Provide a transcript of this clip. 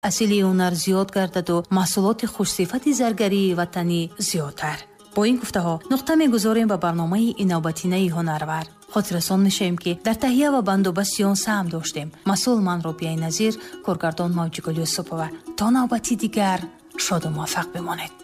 асили ҳунар зиёд гардаду маҳсулоти хушсифати заргарии ватанӣ зиёдтар. бо ин гуфтаҳо нуқта мегузорем ба барномаи инновативаи ҳунарвар. хотиррасон мешавем ки дар таҳия ва бандобасти он саҳм доштем. масъул ман робияи назир, коргардон Мавҷигул Юсупова. то навбати дигар шоду муваффақ бимонед.